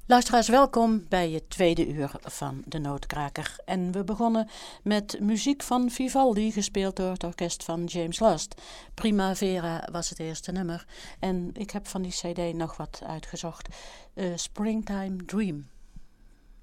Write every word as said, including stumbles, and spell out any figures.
Luisteraars, welkom bij het tweede uur van De Notenkraker. En we begonnen met muziek van Vivaldi, gespeeld door het orkest van James Last. Primavera was het eerste nummer. En ik heb van die cd nog wat uitgezocht. Uh, Springtime Dream.